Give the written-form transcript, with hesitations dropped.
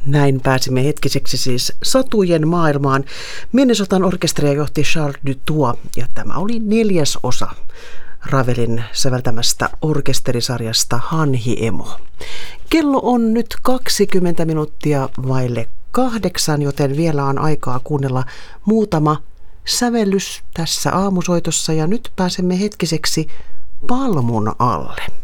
Näin pääsimme hetkiseksi siis satujen maailmaan. Minnesotan orkesteria johti Charles Dutoit ja tämä oli 4. osa Ravelin säveltämästä orkesterisarjasta Hanhi-emo. Kello on nyt 20 minuuttia vaille 8, joten vielä on aikaa kuunnella muutama sävellys tässä aamusoitossa ja nyt pääsemme hetkiseksi palmun alle.